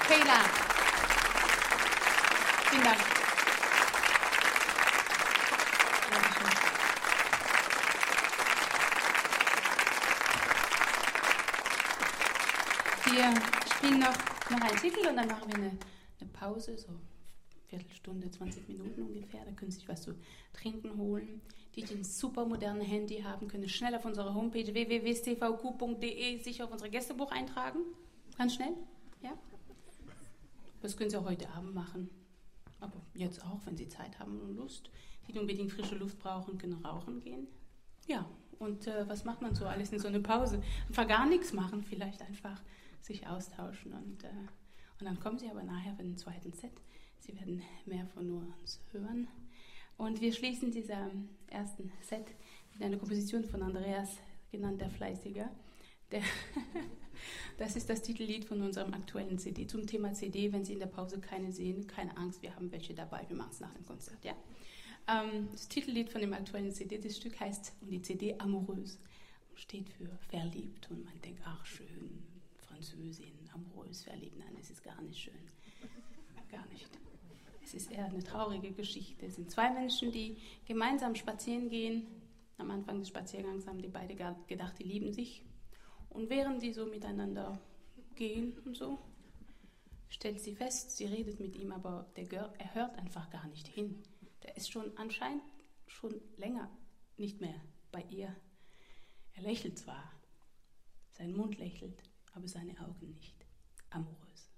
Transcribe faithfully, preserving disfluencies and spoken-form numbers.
Kayla. Vielen Dank. Wir spielen noch, noch einen Titel und dann machen wir eine, eine Pause, so eine Viertelstunde, zwanzig Minuten ungefähr. Da können Sie sich was zu trinken holen. Die, die ein super modernes Handy haben, können schnell auf unserer Homepage w w w punkt c v q punkt d e sich auf unser Gästebuch eintragen. Ganz schnell, ja. Das können Sie auch heute Abend machen. Aber jetzt auch, wenn Sie Zeit haben und Lust. Die, die unbedingt frische Luft brauchen, können rauchen gehen. Ja, und äh, was macht man so alles in so einer Pause? Einfach gar nichts machen, vielleicht einfach sich austauschen. Und, äh, und dann kommen Sie aber nachher für den zweiten Set. Sie werden mehr von nur uns hören. Und wir schließen dieser ersten Set mit einer Komposition von Andreas, genannt der Fleißiger. Der das ist das Titellied von unserem aktuellen C D. Zum Thema C D, wenn Sie in der Pause keine sehen, keine Angst, wir haben welche dabei, wir machen es nach dem Konzert. Ja? Ähm, das Titellied von dem aktuellen C D, das Stück heißt, und die C D Amoureuse, steht für verliebt. Und man denkt, ach schön, Französin, amoureuse, verliebt. Nein, das ist gar nicht schön. Gar nicht. Es ist eher eine traurige Geschichte. Es sind zwei Menschen, die gemeinsam spazieren gehen. Am Anfang des Spaziergangs haben die beide gedacht, die lieben sich. Und während die so miteinander gehen und so, stellt sie fest, sie redet mit ihm, aber der Girl, er hört einfach gar nicht hin. Der ist schon anscheinend schon länger nicht mehr bei ihr. Er lächelt zwar, sein Mund lächelt, aber seine Augen nicht. Amoureuse.